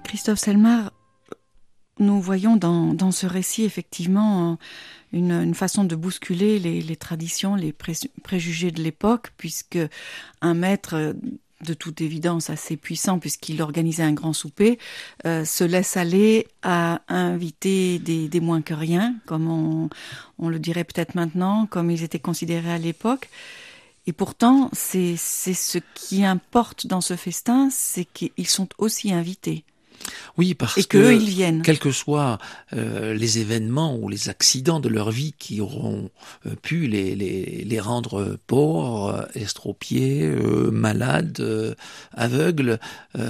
Christophe Selmar, nous voyons dans ce récit effectivement une façon de bousculer les traditions, les préjugés de l'époque, puisque un maître, de toute évidence assez puissant, puisqu'il organisait un grand souper, se laisse aller à inviter des moins que rien, comme on le dirait peut-être maintenant, comme ils étaient considérés à l'époque. Et pourtant, c'est ce qui importe dans ce festin, c'est qu'ils sont aussi invités. Oui, parce et que ils viennent. Quels que soient les événements ou les accidents de leur vie qui auront pu les rendre pauvres, estropiés, malades, aveugles,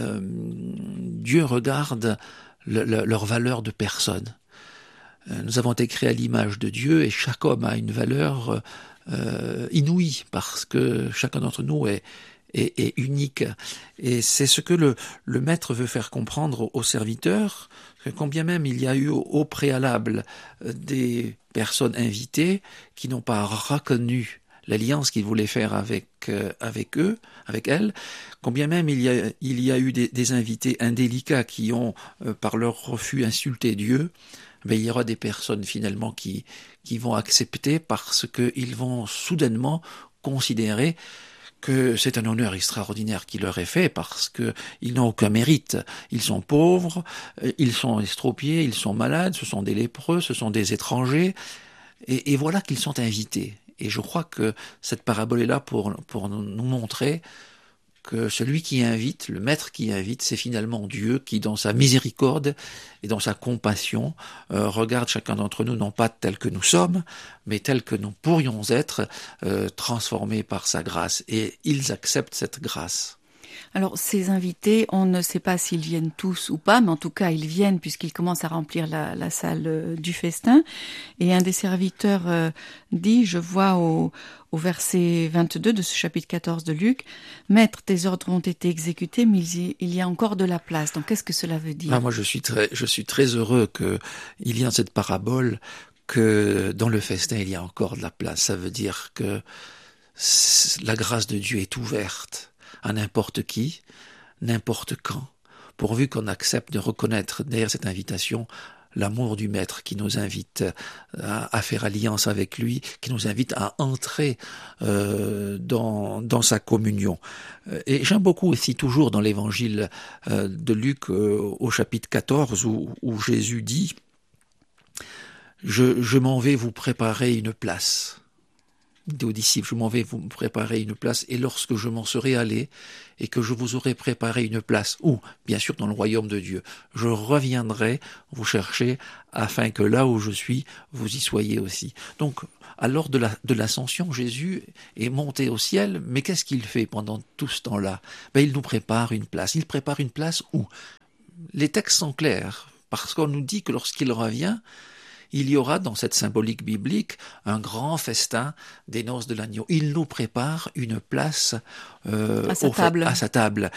Dieu regarde leur valeur de personne. Nous avons été créés à l'image de Dieu et chaque homme a une valeur inouïe parce que chacun d'entre nous est unique. Et c'est ce que le maître veut faire comprendre aux serviteurs, que combien même il y a eu au préalable des personnes invitées qui n'ont pas reconnu l'alliance qu'il voulait faire avec eux, avec elles, combien même il y a eu des invités indélicats qui ont, par leur refus, insulté Dieu, mais il y aura des personnes finalement qui vont accepter parce qu'ils vont soudainement considérer que c'est un honneur extraordinaire qui leur est fait parce que ils n'ont aucun mérite. Ils sont pauvres, ils sont estropiés, ils sont malades, ce sont des lépreux, ce sont des étrangers, et voilà qu'ils sont invités. Et je crois que cette parabole est là pour nous montrer que celui qui invite, le maître qui invite, c'est finalement Dieu qui, dans sa miséricorde et dans sa compassion, regarde chacun d'entre nous, non pas tel que nous sommes, mais tel que nous pourrions être, transformés par sa grâce. Et ils acceptent cette grâce. Alors, ces invités, on ne sait pas s'ils viennent tous ou pas, mais en tout cas, ils viennent puisqu'ils commencent à remplir la salle du festin. Et un des serviteurs dit, je vois au verset 22 de ce chapitre 14 de Luc, « Maître, tes ordres ont été exécutés, mais il y a encore de la place. » Donc, qu'est-ce que cela veut dire ? Moi, je suis très heureux qu'il y ait cette parabole, que dans le festin, il y a encore de la place. Ça veut dire que la grâce de Dieu est ouverte à n'importe qui, n'importe quand, pourvu qu'on accepte de reconnaître derrière cette invitation l'amour du Maître qui nous invite à faire alliance avec lui, qui nous invite à entrer dans sa communion. Et j'aime beaucoup aussi toujours dans l'évangile de Luc au chapitre 14 où Jésus dit « Je m'en vais vous préparer une place ». Aux disciples, je m'en vais vous préparer une place, et lorsque je m'en serai allé, et que je vous aurai préparé une place, ou, bien sûr, dans le royaume de Dieu, je reviendrai vous chercher, afin que là où je suis, vous y soyez aussi. Donc, à l'heure de l'ascension, Jésus est monté au ciel, mais qu'est-ce qu'il fait pendant tout ce temps-là ? Il nous prépare une place. Il prépare une place où ? Les textes sont clairs, parce qu'on nous dit que lorsqu'il revient, il y aura dans cette symbolique biblique un grand festin des noces de l'agneau. Il nous prépare une place à sa table.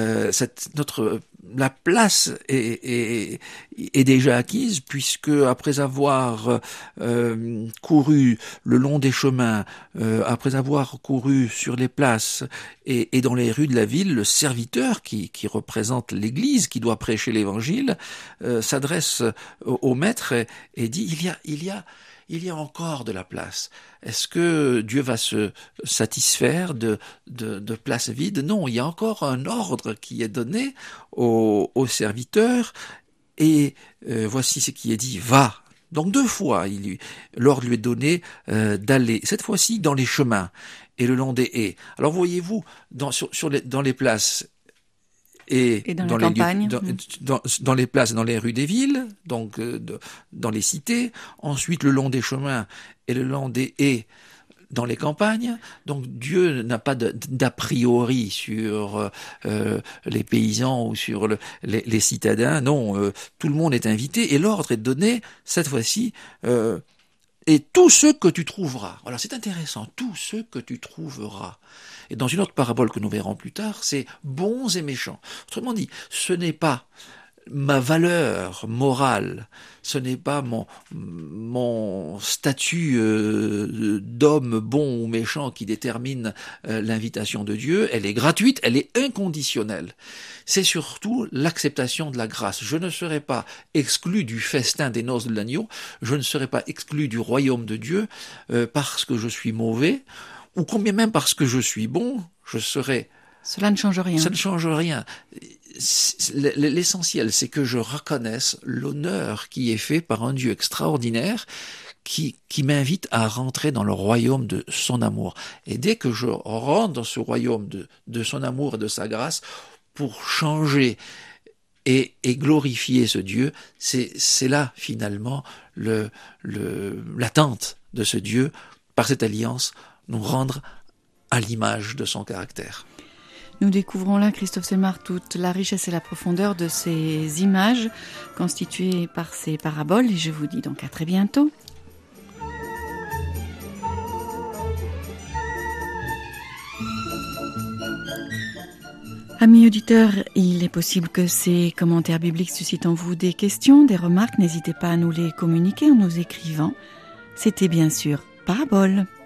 La place est déjà acquise, puisque après avoir couru le long des chemins, après avoir couru sur les places et dans les rues de la ville, le serviteur qui représente l'Église, qui doit prêcher l'Évangile, s'adresse au maître et dit il y a encore de la place. Est-ce que Dieu va se satisfaire de places vides ? Non, il y a encore un ordre qui est donné aux serviteurs, et voici ce qui est dit, va. Donc 2 fois, l'ordre lui est donné d'aller, cette fois-ci dans les chemins et le long des haies. Alors voyez-vous, dans les places, et dans la campagne, dans les places, dans les rues des villes, donc dans les cités, ensuite le long des chemins et le long des haies dans les campagnes. Donc Dieu n'a pas d'a priori sur les paysans ou sur les citadins. Non, tout le monde est invité et l'ordre est donné cette fois-ci. Et tous ceux que tu trouveras. Alors c'est intéressant, tous ceux que tu trouveras. Et dans une autre parabole que nous verrons plus tard, c'est bons et méchants. Autrement dit, ce n'est pas ma valeur morale, ce n'est pas mon statut d'homme bon ou méchant qui détermine l'invitation de Dieu. Elle est gratuite, elle est inconditionnelle. C'est surtout l'acceptation de la grâce. Je ne serai pas exclu du festin des noces de l'agneau, je ne serai pas exclu du royaume de Dieu parce que je suis mauvais, ou combien même parce que je suis bon, je serai... Cela ne change rien. Ça ne change rien. L'essentiel, c'est que je reconnaisse l'honneur qui est fait par un Dieu extraordinaire qui m'invite à rentrer dans le royaume de son amour. Et dès que je rentre dans ce royaume de son amour et de sa grâce, pour changer et glorifier ce Dieu, c'est là finalement l'attente de ce Dieu, par cette alliance, nous rendre à l'image de son caractère. Nous découvrons là, Christophe Selmar, toute la richesse et la profondeur de ces images constituées par ces paraboles. Et je vous dis donc à très bientôt. Amis auditeurs, il est possible que ces commentaires bibliques suscitent en vous des questions, des remarques. N'hésitez pas à nous les communiquer en nous écrivant. C'était bien sûr Parabole.